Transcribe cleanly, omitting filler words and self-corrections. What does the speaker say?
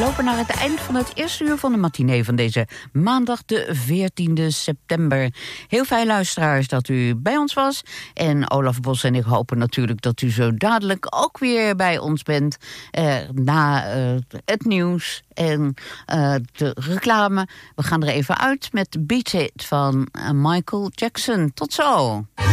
lopen naar het eind van het eerste uur van de matinee van deze maandag de 14e september. Heel fijn, luisteraars, dat u bij ons was. En Olaf Bos en ik hopen natuurlijk dat u zo dadelijk ook weer bij ons bent. Na het nieuws en de reclame. We gaan er even uit met Beat It van Michael Jackson. Tot zo!